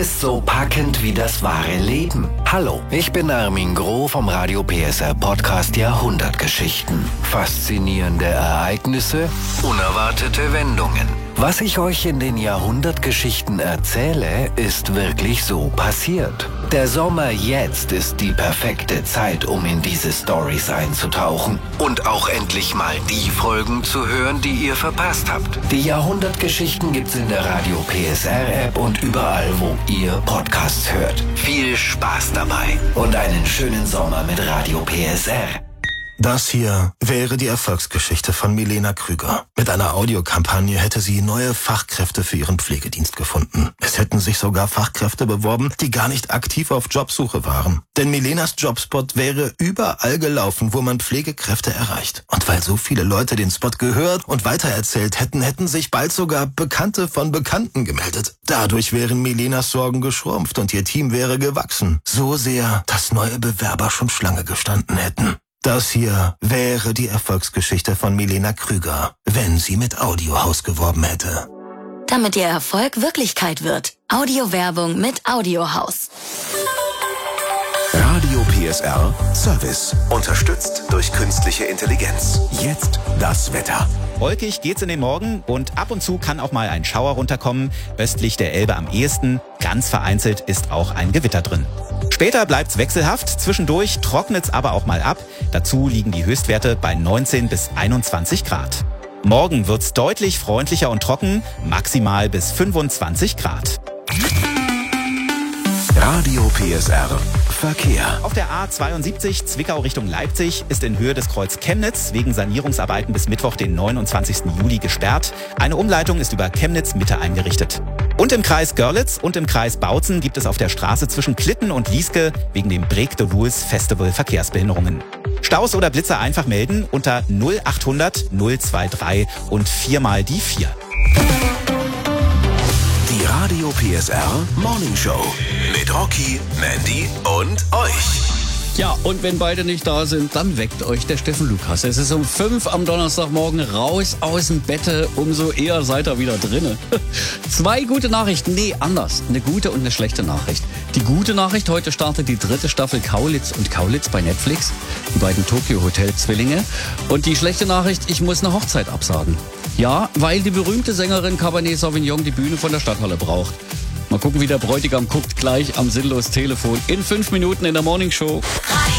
Ist so packend wie das wahre Leben. Hallo, ich bin Armin Groh vom Radio PSR Podcast Jahrhundertgeschichten. Faszinierende Ereignisse, unerwartete Wendungen. Was ich euch in den Jahrhundertgeschichten erzähle, ist wirklich so passiert. Der Sommer jetzt ist die perfekte Zeit, um in diese Storys einzutauchen und auch endlich mal die Folgen zu hören, die ihr verpasst habt. Die Jahrhundertgeschichten gibt's in der Radio PSR App und überall, wo ihr Podcasts hört. Viel Spaß dabei und einen schönen Sommer mit Radio PSR. Das hier wäre die Erfolgsgeschichte von Milena Krüger. Mit einer Audiokampagne hätte sie neue Fachkräfte für ihren Pflegedienst gefunden. Es hätten sich sogar Fachkräfte beworben, die gar nicht aktiv auf Jobsuche waren. Denn Milenas Jobspot wäre überall gelaufen, wo man Pflegekräfte erreicht. Und weil so viele Leute den Spot gehört und weitererzählt hätten, hätten sich bald sogar Bekannte von Bekannten gemeldet. Dadurch wären Milenas Sorgen geschrumpft und ihr Team wäre gewachsen. So sehr, dass neue Bewerber schon Schlange gestanden hätten. Das hier wäre die Erfolgsgeschichte von Milena Krüger, wenn sie mit Audiohaus geworben hätte. Damit ihr Erfolg Wirklichkeit wird. Audiowerbung mit Audiohaus. Radio PSR Service. Unterstützt durch künstliche Intelligenz. Jetzt das Wetter. Wolkig geht's in den Morgen und ab und zu kann auch mal ein Schauer runterkommen. Östlich der Elbe am ehesten. Ganz vereinzelt ist auch ein Gewitter drin. Später bleibt's wechselhaft, zwischendurch trocknet's aber auch mal ab. Dazu liegen die Höchstwerte bei 19 bis 21 Grad. Morgen wird's deutlich freundlicher und trocken, maximal bis 25 Grad. Radio PSR Verkehr. Auf der A72 Zwickau Richtung Leipzig ist in Höhe des Kreuz Chemnitz wegen Sanierungsarbeiten bis Mittwoch, den 29. Juli gesperrt. Eine Umleitung ist über Chemnitz Mitte eingerichtet. Und im Kreis Görlitz und im Kreis Bautzen gibt es auf der Straße zwischen Klitten und Lieske wegen dem Break the Rules Festival Verkehrsbehinderungen. Staus oder Blitzer einfach melden unter 0800 023 und 4 mal die 4. Die Radio PSR Morning Show mit Rocky, Mandy und euch. Ja, und wenn beide nicht da sind, dann weckt euch der Steffen Lukas. Es ist um 5 am Donnerstagmorgen, raus aus dem Bette, umso eher seid ihr wieder drinne. 2 gute Nachrichten, anders, eine gute und eine schlechte Nachricht. Die gute Nachricht, heute startet die 3. Staffel Kaulitz und Kaulitz bei Netflix, die beiden Tokyo-Hotel-Zwillinge. Und die schlechte Nachricht, ich muss eine Hochzeit absagen. Ja, weil die berühmte Sängerin Cabernet Sauvignon die Bühne von der Stadthalle braucht. Mal gucken, wie der Bräutigam guckt, gleich am sinnlos Telefon in 5 Minuten in der Morning Show.